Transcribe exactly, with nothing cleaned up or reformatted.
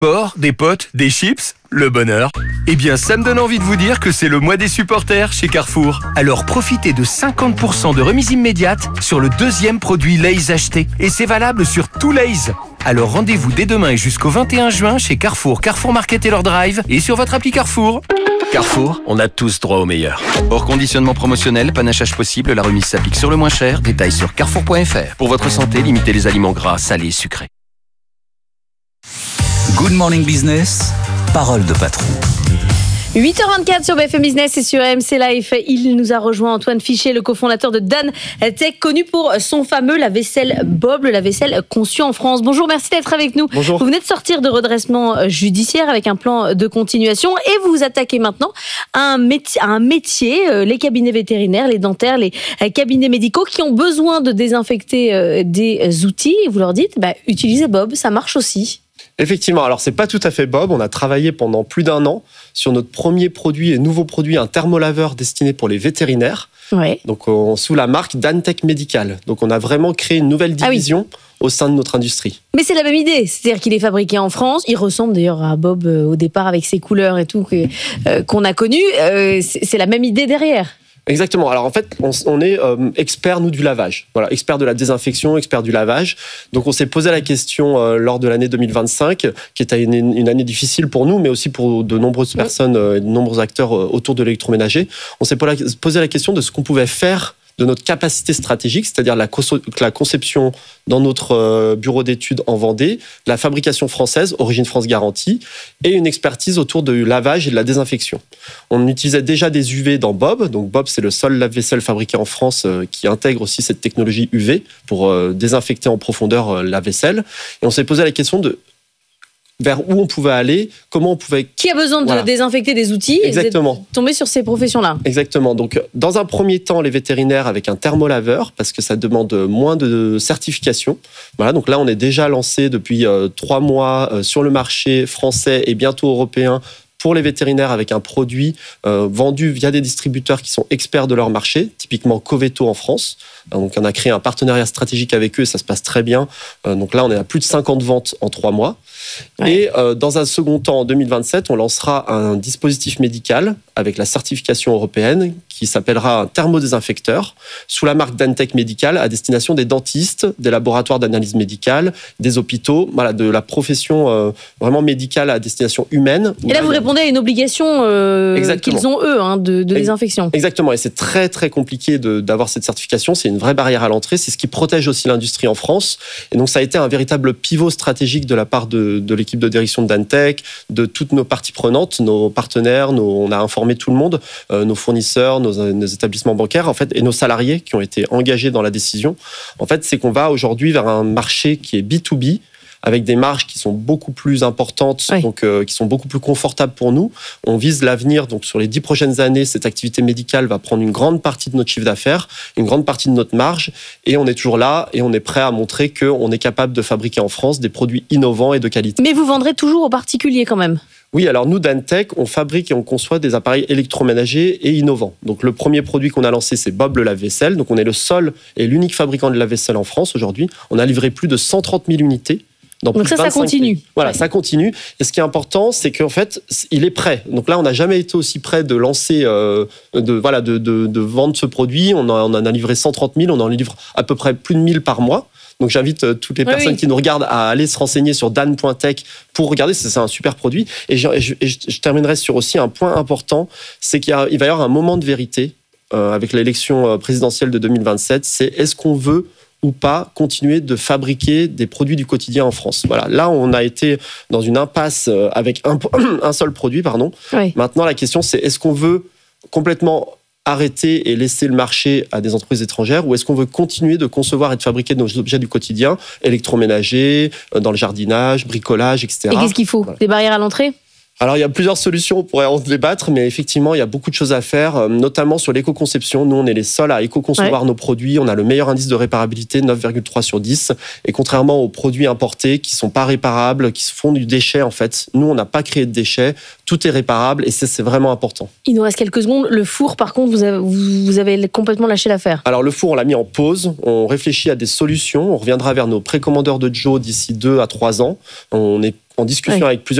Sport, des potes, des chips, le bonheur. Eh bien, ça me donne envie de vous dire que c'est le mois des supporters chez Carrefour. Alors profitez de cinquante pour cent de remise immédiate sur le deuxième produit Lay's acheté. Et c'est valable sur tout Lay's. Alors rendez-vous dès demain et jusqu'au vingt et un juin chez Carrefour, Carrefour Market et leur drive et sur votre appli Carrefour. Carrefour, on a tous droit au meilleur. Hors conditionnement promotionnel, panachage possible, la remise s'applique sur le moins cher. Détails sur carrefour point f r. Pour votre santé, limitez les aliments gras, salés et sucrés. Good Morning Business, parole de patron. huit heures vingt-quatre sur B F M Business et sur R M C Live. Il nous a rejoint Antoine Fichet, le cofondateur de Dantec, connu pour son fameux lave-vaisselle Bob, le lave-vaisselle conçu en France. Bonjour, merci d'être avec nous. Bonjour. Vous venez de sortir de redressement judiciaire avec un plan de continuation et vous vous attaquez maintenant à un métier, à un métier les cabinets vétérinaires, les dentaires, les cabinets médicaux qui ont besoin de désinfecter des outils. Et vous leur dites, bah, utilisez Bob, ça marche aussi. Effectivement, alors c'est pas tout à fait Bob, on a travaillé pendant plus d'un an sur notre premier produit et nouveau produit, un thermolaveur destiné pour les vétérinaires, ouais. donc on, sous la marque Dantec Médical. Donc on a vraiment créé une nouvelle division ah oui. au sein de notre industrie. Mais c'est la même idée, c'est-à-dire qu'il est fabriqué en France, il ressemble d'ailleurs à Bob euh, au départ avec ses couleurs et tout que, euh, qu'on a connu, euh, c'est, c'est la même idée derrière. Exactement. Alors en fait, on, on est euh, experts, nous, du lavage. Voilà, experts de la désinfection, experts du lavage. Donc on s'est posé la question euh, lors de l'année deux mille vingt-cinq, qui était une, une année difficile pour nous, mais aussi pour de nombreuses personnes, euh, de nombreux acteurs euh, autour de l'électroménager. On s'est posé la question de ce qu'on pouvait faire de notre capacité stratégique, c'est-à-dire la, conso- la conception dans notre euh, bureau d'études en Vendée, la fabrication française, Origine France Garantie, et une expertise autour du lavage et de la désinfection. On utilisait déjà des U V dans Bob, donc Bob c'est le seul lave-vaisselle fabriqué en France euh, qui intègre aussi cette technologie U V pour euh, désinfecter en profondeur euh, la vaisselle. Et on s'est posé la question de vers où on pouvait aller, comment on pouvait... Qui a besoin de voilà. désinfecter des outils. Exactement. Et vous êtes tombé sur ces professions-là. Exactement. Donc, dans un premier temps, les vétérinaires avec un thermolaveur, parce que ça demande moins de certification. Voilà, donc là, on est déjà lancé depuis euh, trois mois euh, sur le marché français et bientôt européen pour les vétérinaires avec un produit euh, vendu via des distributeurs qui sont experts de leur marché, typiquement Coveto en France. Donc, on a créé un partenariat stratégique avec eux et ça se passe très bien. Euh, donc là, on est à plus de cinquante ventes en trois mois. Ouais. Et euh, dans un second temps, en deux mille vingt-sept, on lancera un dispositif médical avec la certification européenne qui s'appellera un thermodésinfecteur sous la marque Dantec Médical à destination des dentistes, des laboratoires d'analyse médicale, des hôpitaux, voilà, de la profession euh, vraiment médicale à destination humaine. Et là, vous répondez à une obligation euh, qu'ils ont eux hein, de, de désinfection. Exactement, et c'est très très compliqué de, d'avoir cette certification, c'est une vraie barrière à l'entrée, c'est ce qui protège aussi l'industrie en France. Et donc ça a été un véritable pivot stratégique de la part de, de l'équipe de direction de Dantec, de toutes nos parties prenantes, nos partenaires, nos, on a informé tout le monde, euh, nos fournisseurs, nos, nos établissements bancaires en fait, et nos salariés qui ont été engagés dans la décision. En fait, c'est qu'on va aujourd'hui vers un marché qui est B deux B, avec des marges qui sont beaucoup plus importantes, oui. donc euh, qui sont beaucoup plus confortables pour nous. On vise l'avenir, donc sur les dix prochaines années, cette activité médicale va prendre une grande partie de notre chiffre d'affaires, une grande partie de notre marge, et on est toujours là, et on est prêt à montrer qu'on est capable de fabriquer en France des produits innovants et de qualité. Mais vous vendrez toujours aux particuliers quand même ? Oui, alors nous, Dantec, on fabrique et on conçoit des appareils électroménagers et innovants. Donc le premier produit qu'on a lancé, c'est Bob le lave-vaisselle. Donc on est le seul et l'unique fabricant de lave-vaisselle en France aujourd'hui. On a livré plus de cent trente mille unités. Donc ça, ça continue. Pays. Voilà, ouais. ça continue. Et ce qui est important, c'est qu'en fait, il est prêt. Donc là, on n'a jamais été aussi près de lancer, euh, de voilà, de, de, de vendre ce produit. On en a livré cent trente mille. On en livre à peu près plus de mille par mois. Donc j'invite toutes les personnes oui, oui. qui nous regardent à aller se renseigner sur dan point tech pour regarder. C'est, c'est un super produit. Et je, je, je, je terminerai sur aussi un point important, c'est qu'il y a, il va y avoir un moment de vérité euh, avec l'élection présidentielle de deux mille vingt-sept. C'est est-ce qu'on veut ou pas continuer de fabriquer des produits du quotidien en France. Voilà. Là, on a été dans une impasse avec un, un seul produit. Pardon. Oui. Maintenant, la question, c'est est-ce qu'on veut complètement arrêter et laisser le marché à des entreprises étrangères ou est-ce qu'on veut continuer de concevoir et de fabriquer nos objets du quotidien, électroménager, dans le jardinage, bricolage, et cetera. Et qu'est-ce qu'il faut ? Voilà. Des barrières à l'entrée ? Alors, il y a plusieurs solutions, on pourrait en débattre, mais effectivement, il y a beaucoup de choses à faire, notamment sur l'éco-conception. Nous, on est les seuls à éco-concevoir ouais. nos produits. On a le meilleur indice de réparabilité, neuf virgule trois sur dix. Et contrairement aux produits importés qui ne sont pas réparables, qui se font du déchet, en fait, nous, on n'a pas créé de déchets. Tout est réparable et c'est, c'est vraiment important. Il nous reste quelques secondes. Le four, par contre, vous avez, vous avez complètement lâché l'affaire. Alors, le four, on l'a mis en pause. On réfléchit à des solutions. On reviendra vers nos précommandeurs de Joe d'ici deux à trois ans. On est en discussion ouais. avec plusieurs